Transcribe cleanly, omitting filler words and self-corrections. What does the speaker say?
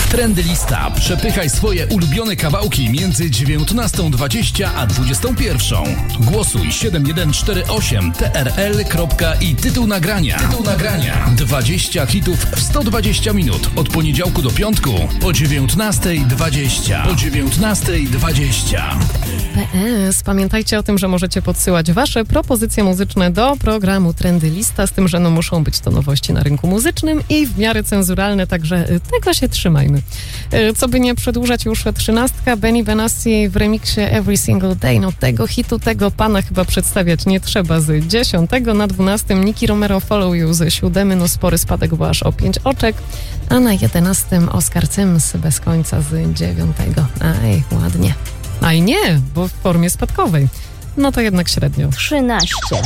Trendy Lista. Przepychaj swoje ulubione kawałki między 19:20 a 21:00. Głosuj 7148 TRL. I tytuł nagrania. 20 hitów w 120 minut. Od poniedziałku do piątku po 19:20. PS, pamiętajcie o tym, że możecie podsyłać wasze propozycje muzyczne do programu Trendy Lista, z tym, że muszą być to nowości na rynku muzycznym i w miarę cenzuralne, także tego się trzymajmy. Co by nie przedłużać, już 13. Benny Benassi w remiksie Every Single Day. No tego hitu, tego pana chyba przedstawiać nie trzeba. Z 10. na 12. Nicky Romero Follow You, z 7. no spory spadek, bo aż o 5 oczek, a na 11. Oscar Sims Bez końca z 9. Aj, ładnie. Aj nie, bo w formie spadkowej. No to jednak średnio. 13.